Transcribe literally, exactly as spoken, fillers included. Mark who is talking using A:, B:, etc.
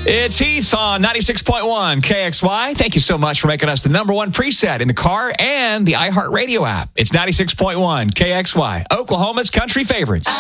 A: It's Heath on ninety-six point one K X Y. Thank you so much for making us the number one preset in the car and the iHeartRadio app. It's ninety-six point one K X Y, Oklahoma's country favorites.